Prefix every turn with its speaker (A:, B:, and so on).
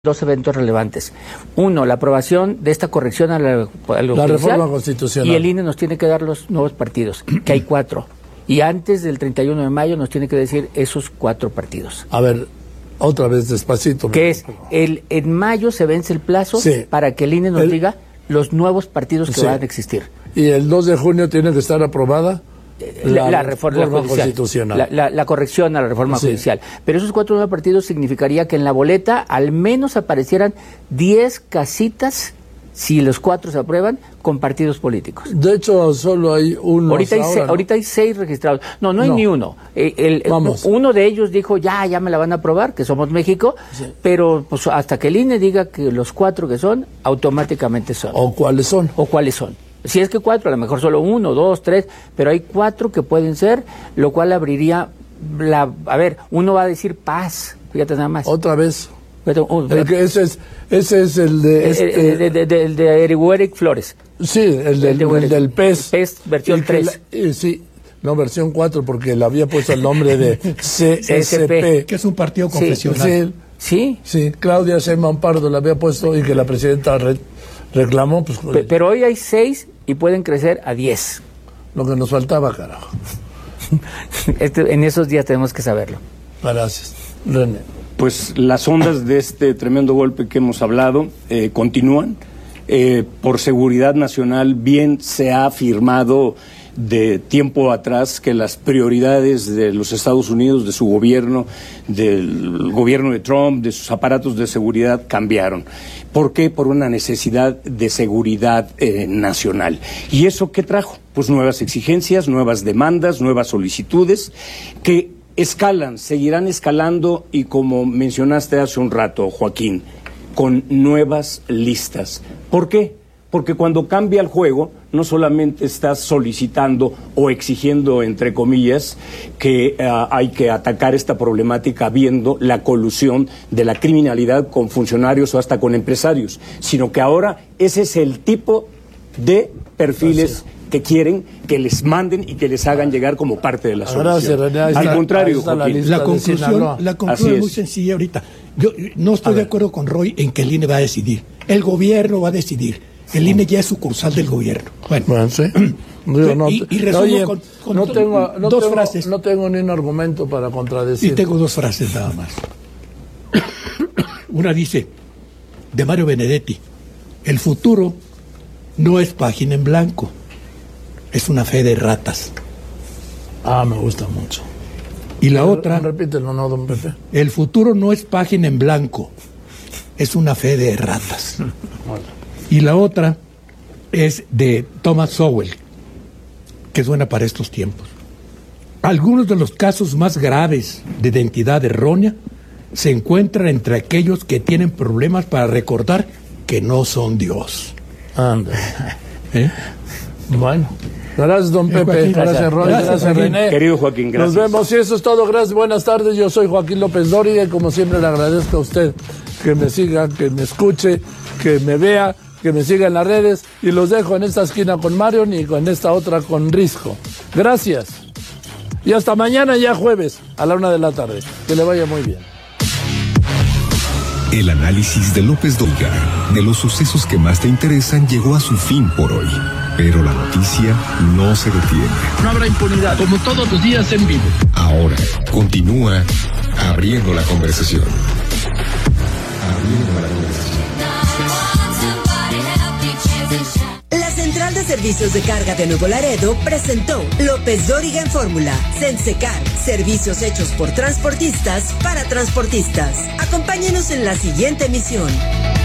A: dos eventos relevantes. Uno, la aprobación de esta corrección a la
B: reforma constitucional.
A: Y el INE nos tiene que dar los nuevos partidos, que hay 4. Y antes del 31 de mayo nos tiene que decir esos 4 partidos.
B: A ver, otra vez despacito.
A: Que es, en mayo se vence el plazo para que el INE nos diga los nuevos partidos que van a existir.
B: Y el 2 de junio tiene que estar aprobada
A: la reforma
B: constitucional.
A: La corrección a la reforma judicial. Pero esos 4 nuevos partidos significaría que en la boleta al menos aparecieran 10 casitas, si los 4 se aprueban, con partidos políticos.
B: De hecho, solo hay uno.
A: Ahorita hay 6 registrados. No hay ni uno. Uno de ellos dijo, ya me la van a aprobar, que somos México, pero pues hasta que el INE diga que los 4 que son, automáticamente son.
B: ¿O cuáles son?
A: Si es que 4, a lo mejor solo 1, 2, 3, pero hay 4 que pueden ser, lo cual abriría a ver, uno va a decir paz, fíjate nada más.
B: Otra vez.
A: Ese
B: es el de
A: el de Eric Flores.
B: Sí, el del PES.
A: PES versión 3.
B: Sí, no, versión 4, porque le había puesto el nombre de CSP.
C: Que es un partido confesional.
B: Sí, Claudia Sheinbaum Pardo le había puesto y que la presidenta reclamó. Pues,
A: pero hoy hay 6 y pueden crecer a 10.
B: Lo que nos faltaba, carajo.
A: En esos días tenemos que saberlo.
B: Gracias. René.
D: Pues las ondas de este tremendo golpe que hemos hablado continúan. Por seguridad nacional, bien se ha afirmado de tiempo atrás que las prioridades de los Estados Unidos, de su gobierno, del gobierno de Trump, de sus aparatos de seguridad cambiaron. ¿Por qué? Por una necesidad de seguridad nacional. ¿Y eso qué trajo? Pues nuevas exigencias, nuevas demandas, nuevas solicitudes que escalan, seguirán escalando y, como mencionaste hace un rato, Joaquín, con nuevas listas. ¿Por qué? Porque cuando cambia el juego, no solamente estás solicitando o exigiendo, entre comillas, que hay que atacar esta problemática viendo la colusión de la criminalidad con funcionarios o hasta con empresarios, sino que ahora ese es el tipo de perfiles que quieren que les manden y que les hagan llegar como parte de la solución.
B: Gracias,
D: Al contrario,
C: la conclusión es muy sencilla ahorita. Yo no estoy de acuerdo con Roy en que el INE va a decidir. El gobierno va a decidir. El INE ya es sucursal del gobierno. Bueno,
B: sí.
C: Y resumo con dos frases.
B: No tengo ni un argumento para contradecir.
C: Y tengo 2 frases nada más. Una dice, de Mario Benedetti, el futuro no es página en blanco, es una fe de ratas.
B: Me gusta mucho.
C: Y la otra,
B: repítelo, no, don Pepe.
C: El futuro no es página en blanco, es una fe de ratas. Y la otra es de Thomas Sowell, que es buena para estos tiempos. Algunos de los casos más graves de identidad errónea se encuentran entre aquellos que tienen problemas para recordar que no son Dios.
B: Bueno. Gracias, don Pepe.
C: Joaquín,
B: gracias, Roy. Gracias, René.
D: Querido Joaquín, gracias.
B: Nos vemos y eso es todo. Gracias, buenas tardes. Yo soy Joaquín López Dóriga y como siempre le agradezco a usted que me siga, que me escuche, que me vea, que me siga en las redes y los dejo en esta esquina con Marion y en esta otra con Risco. Gracias. Y hasta mañana ya jueves a la 1 de la tarde. Que le vaya muy bien.
E: El análisis de López Dóriga de los sucesos que más te interesan llegó a su fin por hoy. Pero la noticia no se detiene.
C: No habrá impunidad, como todos los días en vivo.
E: Ahora continúa abriendo la conversación.
F: La Central de Servicios de Carga de Nuevo Laredo presentó López Dóriga en Fórmula. Sensecar, servicios hechos por transportistas para transportistas. Acompáñenos en la siguiente emisión.